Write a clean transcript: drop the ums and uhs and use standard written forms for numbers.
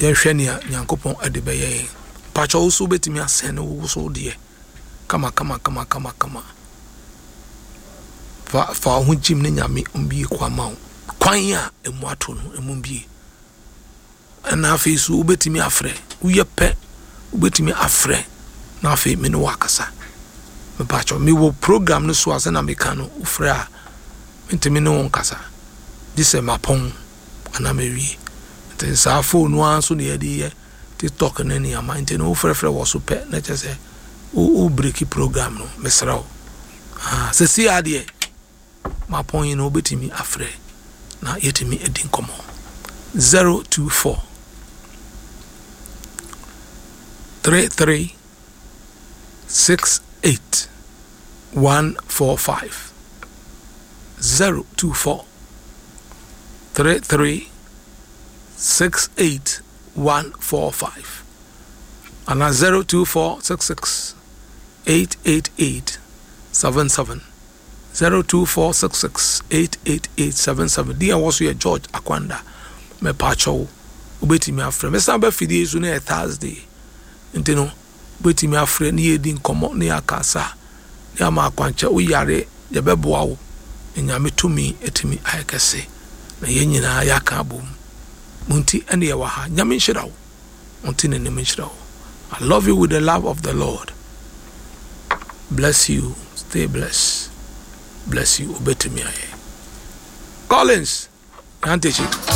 yɛhwɛ nyankopɔn ade bɛyɛ pacha wo so betimi asɛn wo so de kama fa ho jim ne nyame mbie kwama wo kwan a emu ato no emu mbie na afei so wobetimi afrɛ woyɛ pɛ wobetimi afrɛ na afei me ne wakasa me pacha me wo program no so ase na me ka no ufrɛ a ntimi ne won kasa dise mapon ana mewie nti sa phone no anso ne yɛde TikTok ne ne ama nti no frɛfrɛ wo so pɛ na kyɛ sɛ o break program no mesra wo se si ade mapon yi no obetimi afrɛ na yetimi edin komo 024 33 68 145 024 33 68 145 and 024 66 888 77 024 66 888 77. Dia was your George Akwanda me pacho ubetimi afre me samba fidie so na Thursday ntino ubetimi afre na yedi nkomo na yakasa ya ma akwanche wo yare ye beboa wo nyame tumi etimi ayekese na yenyina yaka bom munti ene ye wa ha nyame nhyira wo unti ne nem nhyira wo. I love you with the love of the Lord. Bless you, stay blessed. Bless you, obetimi aye. Collins, Yantechi.